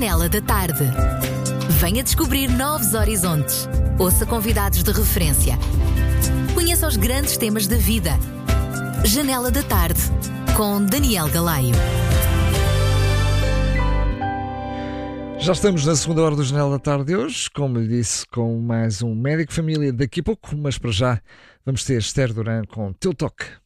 Janela da Tarde. Venha descobrir novos horizontes. Ouça convidados de referência. Conheça os grandes temas da vida. Janela da Tarde, com Daniel Galaio. Já estamos na segunda hora do Janela da Tarde de hoje, como lhe disse, com mais um médico de família daqui a pouco, mas para já vamos ter Esther Duran com Teu Toque.